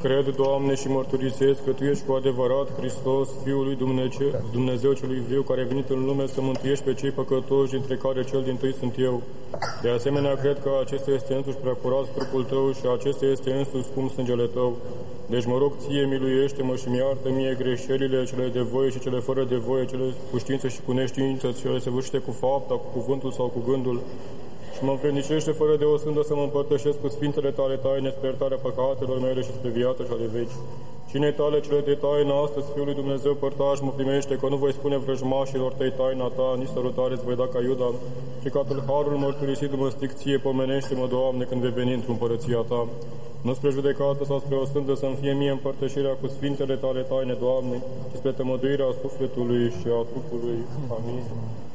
Cred, Doamne, și mărturisesc că Tu ești cu adevărat Hristos, Fiul lui Dumnezeu celui viu, care a venit în lume să mântuiești pe cei păcătoși, dintre care cel dintâi sunt eu. De asemenea, cred că acesta este însuși preacurat trupul Tău și acesta este însuși scump sângele Tău. Deci mă rog Ție, miluiește-mă și mi-iartă mie greșelile, cele de voie și cele fără de voie, cele cu știință și cu neștiință, cele săvârșite cu fapta, cu cuvântul sau cu gândul. Și mă învrednicește fără de o sândă să mă împărtășesc cu sfintele Tale taine spre iertarea păcatelor mele și spre viața și ale veci. Cinei Tale cele de taină astăzi, Fiul lui Dumnezeu părtaș, mă primește, că nu voi spune vrăjmașilor Tăi taina Ta, nici sărutare îți voi da ca Iuda, și ca tâlharul mărturisit-mă stric Ție, pomenește-mă, Doamne, când vei veni într-o împărăția Ta. Nu spre judecată sau spre o sândă să-mi fie mie împărtășirea cu sfintele Tale taine, Doamne, ci spre tămăduirea sufletului și a trupului. Amin.